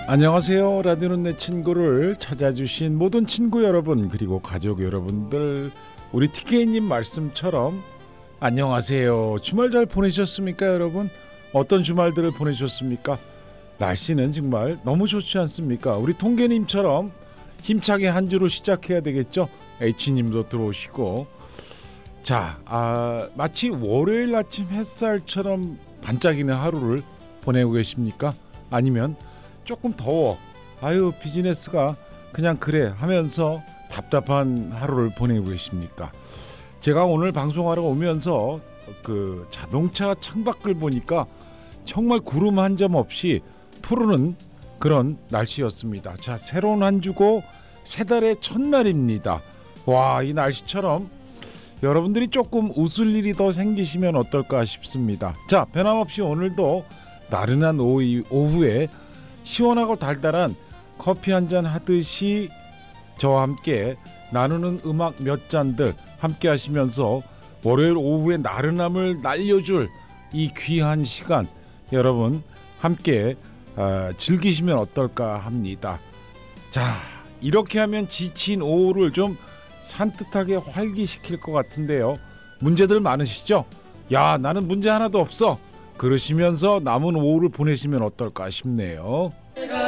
안녕하세요. 라디오는 내 친구를 찾아주신 모든 친구 여러분, 그리고 가족 여러분들, 우리 TK님 말씀처럼 안녕하세요. 주말 잘 보내셨습니까, 여러분? 어떤 주말들을 보내셨습니까? 날씨는 정말 너무 좋지 않습니까? 우리 통계님처럼 힘차게 한 주로 시작해야 되겠죠? H님도 들어오시고. 자, 마치 월요일 아침 햇살처럼 반짝이는 하루를 보내고 계십니까? 아니면 조금 더워, 비즈니스가 그냥 그래 하면서 답답한 하루를 보내고 계십니까? 제가 오늘 방송하러 오면서 그 자동차 창밖을 보니까 정말 구름 한 점 없이 푸르는 그런 날씨였습니다. 자, 새로운 한 주고 새 달의 첫날입니다. 와, 이 날씨처럼 여러분들이 조금 웃을 일이 더 생기시면 어떨까 싶습니다. 자, 변함없이 오늘도 나른한 오후에 시원하고 달달한 커피 한잔 하듯이 저와 함께 나누는 음악 몇 잔들 함께 하시면서 월요일 오후의 나른함을 날려줄 이 귀한 시간 여러분 함께 즐기시면 어떨까 합니다. 자, 이렇게 하면 지친 오후를 좀 산뜻하게 활기시킬 것 같은데요. 문제들 많으시죠? 야, 나는 문제 하나도 없어. 그러시면서 남은 오후를 보내시면 어떨까 싶네요.